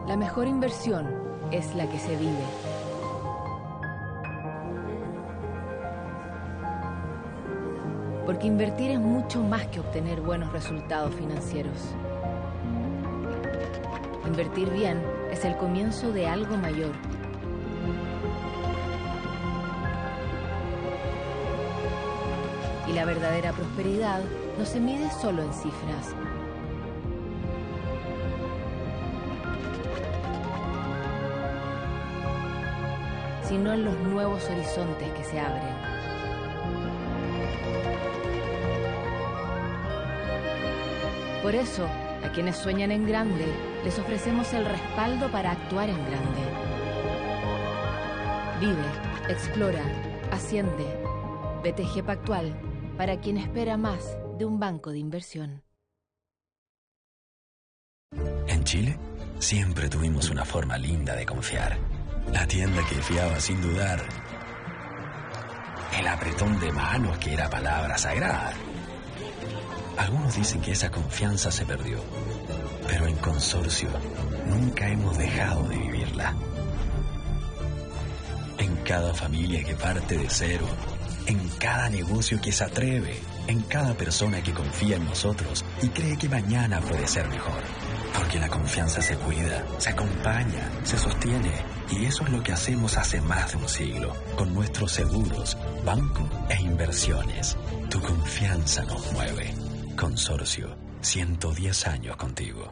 La mejor inversión es la que se vive. Porque invertir es mucho más que obtener buenos resultados financieros. Invertir bien es el comienzo de algo mayor. Y la verdadera prosperidad no se mide solo en cifras. Sino en los nuevos horizontes que se abren. Por eso, a quienes sueñan en grande, les ofrecemos el respaldo para actuar en grande. Vive, explora, asciende. BTG Pactual, para quien espera más de un banco de inversión. En Chile, siempre tuvimos una forma linda de confiar. La tienda que fiaba sin dudar. El apretón de manos que era palabra sagrada. Algunos dicen que esa confianza se perdió, pero en Consorcio nunca hemos dejado de vivirla. En cada familia que parte de cero, en cada negocio que se atreve, en cada persona que confía en nosotros y cree que mañana puede ser mejor. Porque la confianza se cuida, se acompaña, se sostiene. Y eso es lo que hacemos hace más de un siglo, con nuestros seguros, banco e inversiones. Tu confianza nos mueve. Consorcio, 110 años contigo.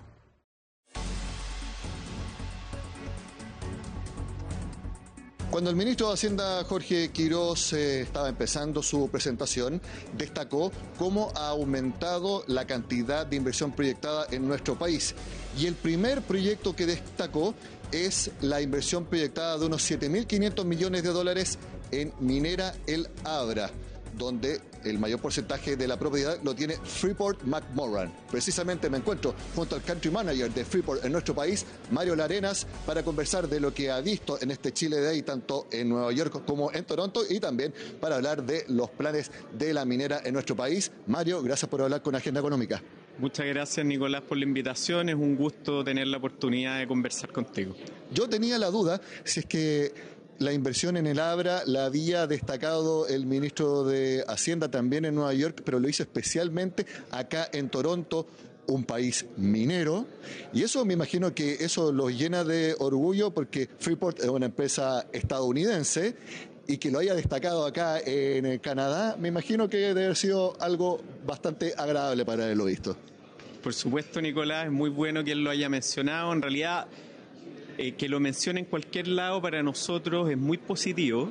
Cuando el ministro de Hacienda, Jorge Quiroz, estaba empezando su presentación, destacó cómo ha aumentado la cantidad de inversión proyectada en nuestro país. Y el primer proyecto que destacó es la inversión proyectada de unos 7.500 millones de dólares en Minera El Abra, donde el mayor porcentaje de la propiedad lo tiene Freeport-McMoRan. Precisamente me encuentro junto al country manager de Freeport en nuestro país, Mario Larenas, para conversar de lo que ha visto en este Chile Day, tanto en Nueva York como en Toronto, y también para hablar de los planes de la minera en nuestro país. Mario, gracias por hablar con Agenda Económica. Muchas gracias, Nicolás, por la invitación. Es un gusto tener la oportunidad de conversar contigo. Yo tenía la duda si es que la inversión en el Abra la había destacado el ministro de Hacienda también en Nueva York, pero lo hizo especialmente acá en Toronto, un país minero, y eso me imagino que eso los llena de orgullo porque Freeport es una empresa estadounidense y que lo haya destacado acá en Canadá, me imagino que debe haber sido algo bastante agradable para haberlo visto. Por supuesto, Nicolás, es muy bueno que él lo haya mencionado. En realidad, que lo mencione en cualquier lado para nosotros es muy positivo.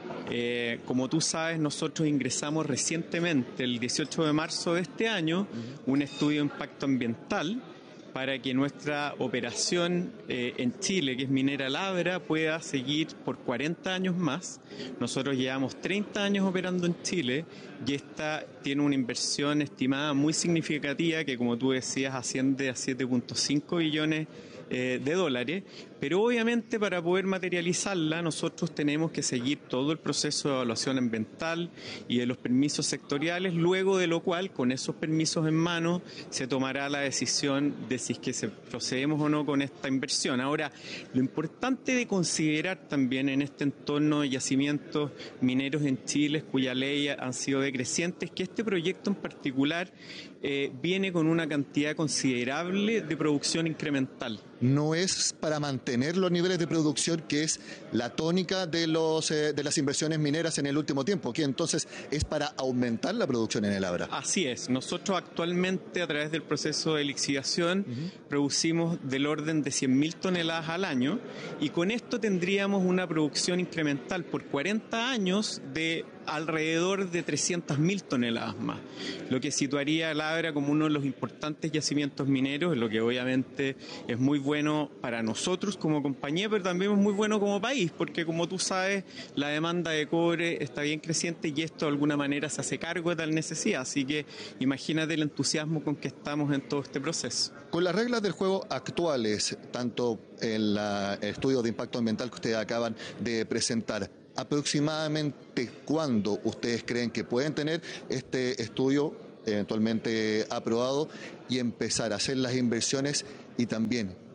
Como tú sabes, nosotros ingresamos recientemente, el 18 de marzo de este año, un estudio de impacto ambiental para que nuestra operación en Chile, que es Minera El Abra, pueda seguir por 40 años más. Nosotros llevamos 30 años operando en Chile y esta tiene una inversión estimada muy significativa que, como tú decías, asciende a 7.5 billones de dólares, pero obviamente para poder materializarla nosotros tenemos que seguir todo el proceso de evaluación ambiental y de los permisos sectoriales, luego de lo cual, con esos permisos en mano, se tomará la decisión de si es que procedemos o no con esta inversión. Ahora, lo importante de considerar también en este entorno de yacimientos mineros en Chile, cuya ley han sido decrecientes, que este proyecto en particular viene con una cantidad considerable de producción incremental. No es para mantener los niveles de producción, que es la tónica de las inversiones mineras en el último tiempo, que entonces es para aumentar la producción en el Abra. Así es. Nosotros actualmente, a través del proceso de lixiviación, producimos del orden de 100.000 toneladas al año, y con esto tendríamos una producción incremental por 40 años de alrededor de 300.000 toneladas más, lo que situaría el Abra como uno de los importantes yacimientos mineros, lo que obviamente es muy bueno para nosotros como compañía, pero también es muy bueno como país, porque como tú sabes, la demanda de cobre está bien creciente y esto de alguna manera se hace cargo de tal necesidad, así que imagínate el entusiasmo con que estamos en todo este proceso. Con las reglas del juego actuales, tanto en el estudio de impacto ambiental que ustedes acaban de presentar, ¿aproximadamente cuándo ustedes creen que pueden tener este estudio eventualmente aprobado y empezar a hacer las inversiones? Y también,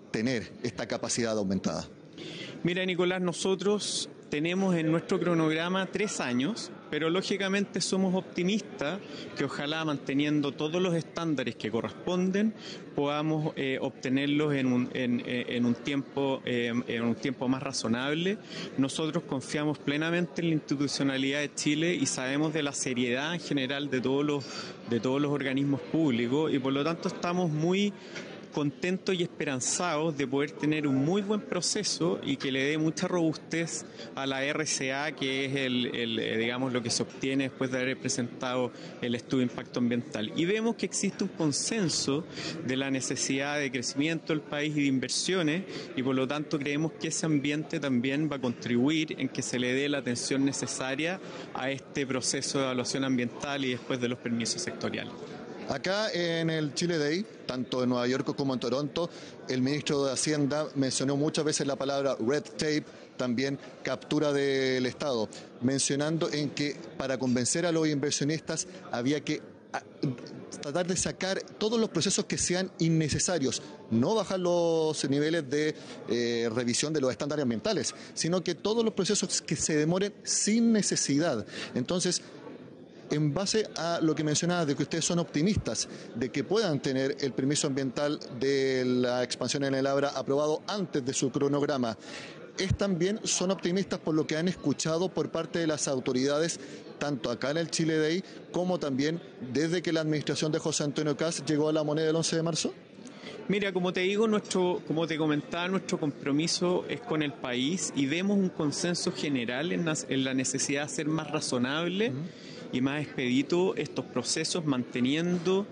tener esta capacidad aumentada? Mira, Nicolás, nosotros tenemos en nuestro cronograma 3 años, pero lógicamente somos optimistas que ojalá manteniendo todos los estándares que corresponden podamos obtenerlos en un tiempo más razonable. Nosotros confiamos plenamente en la institucionalidad de Chile y sabemos de la seriedad en general de todos los organismos públicos y por lo tanto estamos muy contentos y esperanzados de poder tener un muy buen proceso y que le dé mucha robustez a la RCA, que es digamos lo que se obtiene después de haber presentado el estudio de impacto ambiental. Y vemos que existe un consenso de la necesidad de crecimiento del país y de inversiones y por lo tanto creemos que ese ambiente también va a contribuir en que se le dé la atención necesaria a este proceso de evaluación ambiental y después de los permisos sectoriales. Acá en el Chile Day, tanto en Nueva York como en Toronto, el ministro de Hacienda mencionó muchas veces la palabra red tape, también captura del Estado, mencionando en que para convencer a los inversionistas había que tratar de sacar todos los procesos que sean innecesarios, no bajar los niveles de revisión de los estándares ambientales, sino que todos los procesos que se demoren sin necesidad. Entonces, en base a lo que mencionaba de que ustedes son optimistas de que puedan tener el permiso ambiental de la expansión en el Abra aprobado antes de su cronograma, también son optimistas por lo que han escuchado por parte de las autoridades, tanto acá en el Chile Day como también desde que la administración de José Antonio Kast llegó a la moneda el 11 de marzo? Mira, como te digo, como te comentaba, nuestro compromiso es con el país y vemos un consenso general en la necesidad de ser más razonable y más expedito estos procesos manteniendo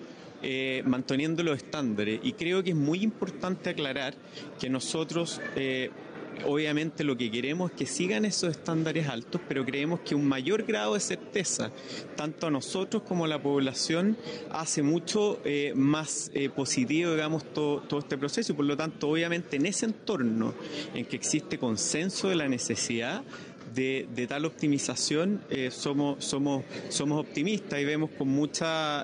los estándares. Y creo que es muy importante aclarar que nosotros obviamente lo que queremos es que sigan esos estándares altos, pero creemos que un mayor grado de certeza, tanto a nosotros como a la población, hace mucho más positivo, digamos, todo este proceso. Y por lo tanto, obviamente, en ese entorno en que existe consenso de la necesidad de tal optimización, somos optimistas y vemos con mucha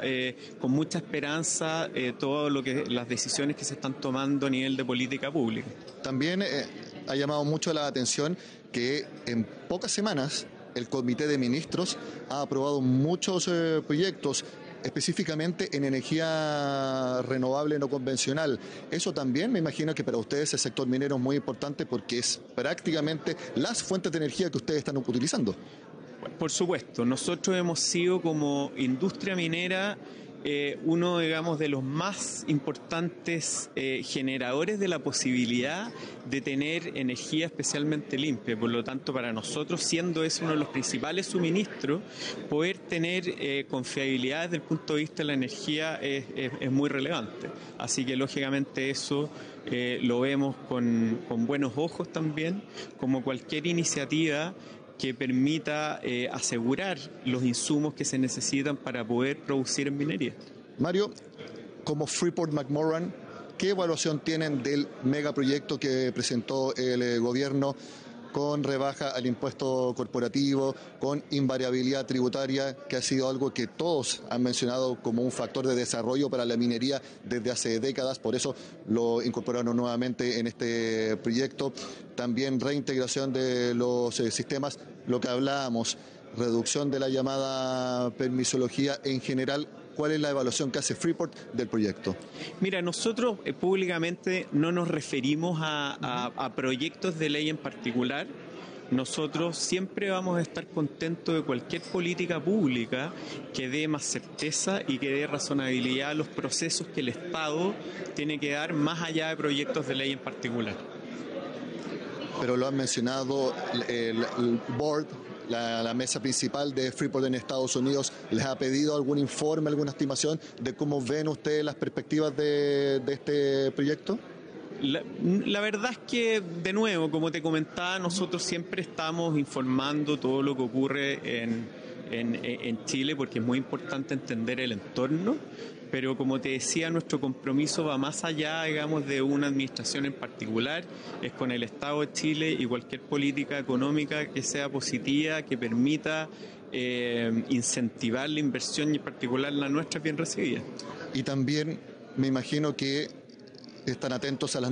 esperanza todo las decisiones que se están tomando a nivel de política pública. También ha llamado mucho la atención que en pocas semanas el Comité de Ministros ha aprobado muchos proyectos, específicamente en energía renovable no convencional. Eso también me imagino que para ustedes el sector minero es muy importante porque es prácticamente las fuentes de energía que ustedes están utilizando. Por supuesto, nosotros hemos sido como industria minera uno, digamos, de los más importantes generadores de la posibilidad de tener energía especialmente limpia. Por lo tanto, para nosotros, siendo ese uno de los principales suministros, poder tener confiabilidad desde el punto de vista de la energía es muy relevante. Así que, lógicamente, eso lo vemos con buenos ojos también, como cualquier iniciativa que permita asegurar los insumos que se necesitan para poder producir en minería. Mario, como Freeport-McMoRan, ¿qué evaluación tienen del megaproyecto que presentó el gobierno con rebaja al impuesto corporativo, con invariabilidad tributaria, que ha sido algo que todos han mencionado como un factor de desarrollo para la minería desde hace décadas? Por eso lo incorporaron nuevamente en este proyecto. También reintegración de los sistemas, lo que hablábamos, reducción de la llamada permisología en general. ¿Cuál es la evaluación que hace Freeport del proyecto? Mira, nosotros públicamente no nos referimos a proyectos de ley en particular. Nosotros siempre vamos a estar contentos de cualquier política pública que dé más certeza y que dé razonabilidad a los procesos que el Estado tiene que dar más allá de proyectos de ley en particular. Pero lo han mencionado el board, la mesa principal de Freeport en Estados Unidos, ¿les ha pedido algún informe, alguna estimación de cómo ven ustedes las perspectivas de este proyecto? La verdad es que, de nuevo, como te comentaba, nosotros siempre estamos informando todo lo que ocurre en Chile, porque es muy importante entender el entorno, pero como te decía, nuestro compromiso va más allá, digamos, de una administración en particular, es con el Estado de Chile y cualquier política económica que sea positiva, que permita incentivar la inversión y en particular la nuestra bien recibida. Y también me imagino que están atentos a las